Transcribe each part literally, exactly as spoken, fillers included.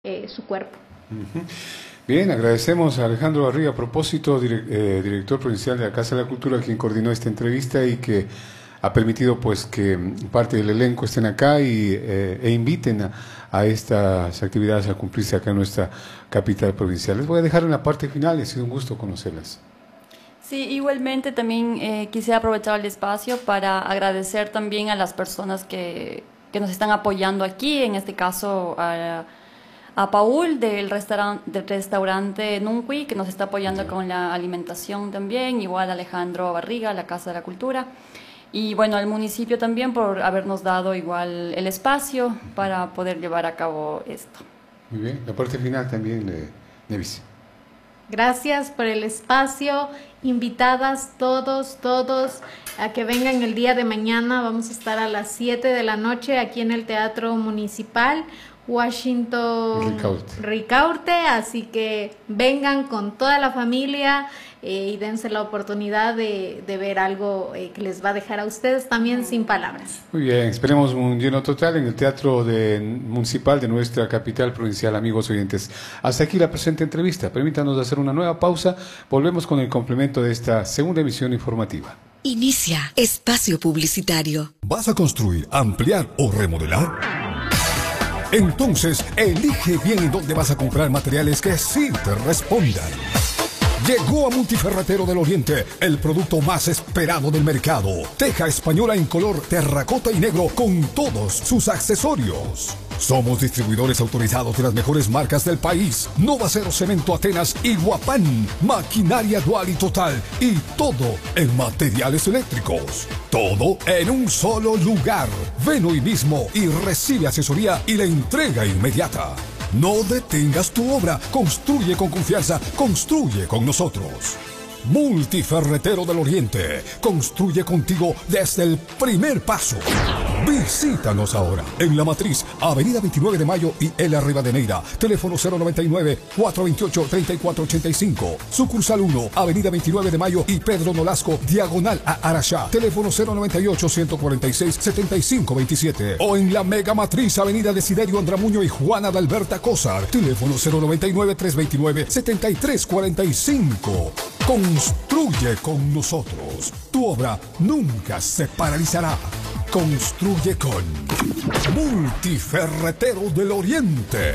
eh, su cuerpo. Uh-huh. Bien, agradecemos a Alejandro Barriga, a propósito, dire, eh, director provincial de la Casa de la Cultura, quien coordinó esta entrevista y que ha permitido pues que parte del elenco estén acá y, eh, e inviten a, a estas actividades a cumplirse acá en nuestra capital provincial. Les voy a dejar en la parte final y ha sido un gusto conocerlas. Sí, igualmente también eh, quisiera aprovechar el espacio para agradecer también a las personas que, que nos están apoyando aquí, en este caso a, a Paul del, restauran, del restaurante Nunqui, que nos está apoyando sí. con la alimentación también, igual a Alejandro Barriga, la Casa de la Cultura, y bueno, al municipio también por habernos dado igual el espacio para poder llevar a cabo esto. Muy bien, la parte final también, eh, Nevis. Gracias por el espacio, invitadas todos, todos a que vengan el día de mañana. Vamos a estar a las siete de la noche aquí en el Teatro Municipal Washington Ricaurte, Ricaurte así que vengan con toda la familia eh, y dense la oportunidad de, de ver algo eh, que les va a dejar a ustedes también sin palabras. Muy bien, esperemos un lleno total en el Teatro de, Municipal de nuestra capital provincial, amigos oyentes. Hasta aquí la presente entrevista. Permítanos hacer una nueva pausa. Volvemos con el complemento de esta segunda emisión informativa. Inicia espacio publicitario. ¿Vas a construir, ampliar o remodelar? Entonces, elige bien en dónde vas a comprar materiales que sí te respondan. Llegó a Multiferretero del Oriente el producto más esperado del mercado. Teja española en color terracota y negro con todos sus accesorios. Somos distribuidores autorizados de las mejores marcas del país. Novacero Cemento Atenas y Guapán. Maquinaria dual y total. Y todo en materiales eléctricos. Todo en un solo lugar. Ven hoy mismo y recibe asesoría y la entrega inmediata. No detengas tu obra. Construye con confianza. Construye con nosotros. Multiferretero del Oriente. Construye contigo desde el primer paso. Visítanos ahora en La Matriz, Avenida veintinueve de Mayo y L. Rivadeneira. Teléfono cero noventa y nueve, cuatrocientos veintiocho, treinta y cuatro ochenta y cinco. Sucursal uno, Avenida veintinueve de Mayo y Pedro Nolasco, diagonal a Araxá. Teléfono cero noventa y ocho, ciento cuarenta y seis, setenta y cinco veintisiete. O en la Mega Matriz, Avenida Desiderio Andramuño y Juana de Alberta Cózar. Teléfono cero noventa y nueve, trescientos veintinueve, setenta y tres cuarenta y cinco. Construye con nosotros. Tu obra nunca se paralizará. Construye con Multiferretero del Oriente.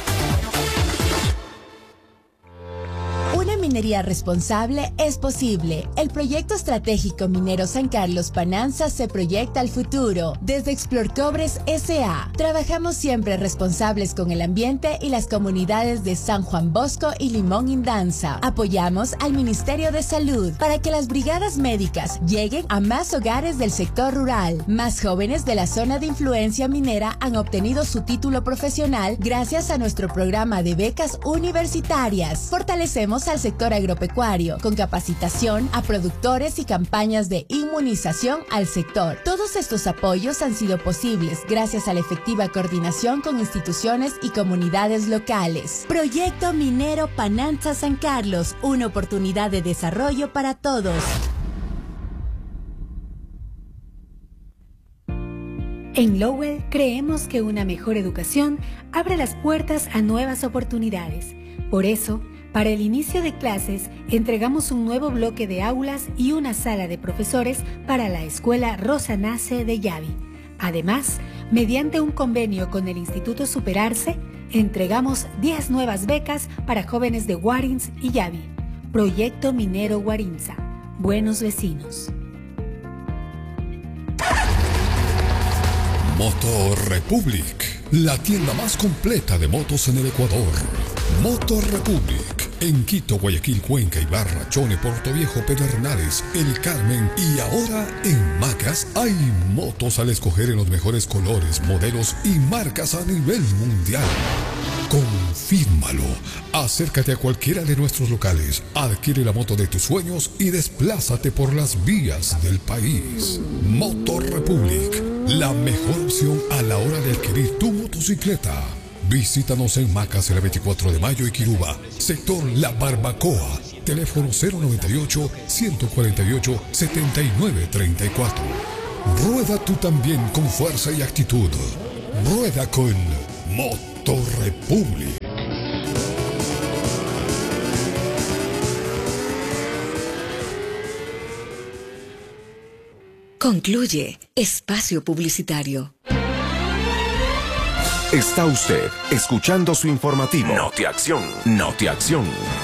Una minería responsable es posible. El proyecto estratégico minero San Carlos Pananza se proyecta al futuro. Desde Explorcobres S A trabajamos siempre responsables con el ambiente y las comunidades de San Juan Bosco y Limón Indanza. Apoyamos al Ministerio de Salud para que las brigadas médicas lleguen a más hogares del sector rural. Más jóvenes de la zona de influencia minera han obtenido su título profesional gracias a nuestro programa de becas universitarias. Fortalecemos al sector agropecuario con capacitación a productores y campañas de inmunización al sector. Todos estos apoyos han sido posibles gracias a la efectiva coordinación con instituciones y comunidades locales. Proyecto Minero Pananza San Carlos, una oportunidad de desarrollo para todos. En Lowell creemos que una mejor educación abre las puertas a nuevas oportunidades. Por eso, para el inicio de clases, entregamos un nuevo bloque de aulas y una sala de profesores para la Escuela Rosa Nace de Yavi. Además, mediante un convenio con el Instituto Superarse, entregamos diez nuevas becas para jóvenes de Warins y Yavi. Proyecto Minero Guarinza. Buenos vecinos. Motor Republic, la tienda más completa de motos en el Ecuador. Motor Republic, en Quito, Guayaquil, Cuenca, Ibarra, Chone, Portoviejo, Pedernales, El Carmen y ahora en Macas hay motos al escoger en los mejores colores, modelos y marcas a nivel mundial. Confírmalo. Acércate a cualquiera de nuestros locales, adquiere la moto de tus sueños y desplázate por las vías del país. Motor Republic, la mejor opción a la hora de adquirir tu motocicleta. Visítanos en Macas, el veinticuatro de Mayo y Quiruba, sector La Barbacoa. Teléfono cero noventa y ocho, ciento cuarenta y ocho, setenta y nueve treinta y cuatro. Rueda tú también con fuerza y actitud. Rueda con Motor Torre Publi. Concluye Espacio Publicitario. Está usted escuchando su informativo Notiacción, Notiacción.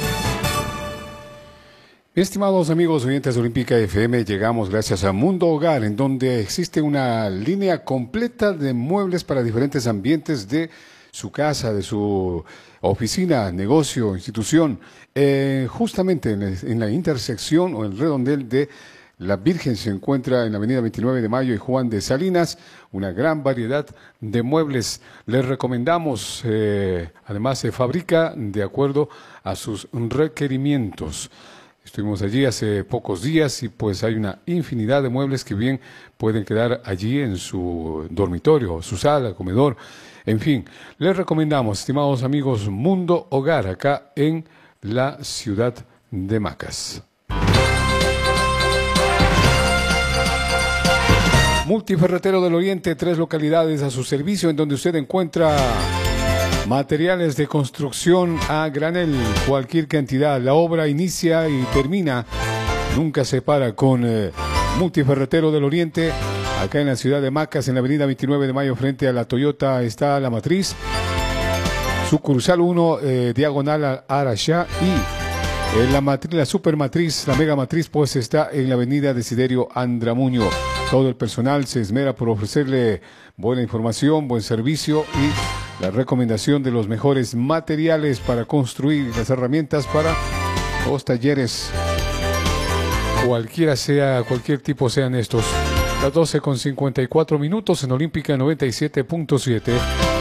Estimados amigos oyentes de Olímpica F M, llegamos gracias a Mundo Hogar, en donde existe una línea completa de muebles para diferentes ambientes de su casa, de su oficina, negocio, institución, eh, justamente en, en la intersección o el redondel de La Virgen. Se encuentra en la avenida veintinueve de mayo y Juan de Salinas, una gran variedad de muebles. Les recomendamos, eh, además se fabrica de acuerdo a sus requerimientos. Estuvimos allí hace pocos días y pues hay una infinidad de muebles que bien pueden quedar allí en su dormitorio, su sala, comedor, en fin. Les recomendamos, estimados amigos, Mundo Hogar, acá en la ciudad de Macas. Multiferretero del Oriente, tres localidades a su servicio, en donde usted encuentra materiales de construcción a granel, cualquier cantidad. La obra inicia y termina, nunca se para con eh, Multiferretero del Oriente, acá en la ciudad de Macas, en la avenida veintinueve de mayo, frente a la Toyota está La Matriz, sucursal uno, eh, diagonal a Araxá, y eh, la, matriz, la supermatriz, la mega matriz, pues está en la avenida Desiderio Andramuño. Todo el personal se esmera por ofrecerle buena información, buen servicio y la recomendación de los mejores materiales para construir, las herramientas para los talleres, cualquiera sea, cualquier tipo sean estos. Las doce con cincuenta y cuatro minutos en Olímpica noventa y siete punto siete.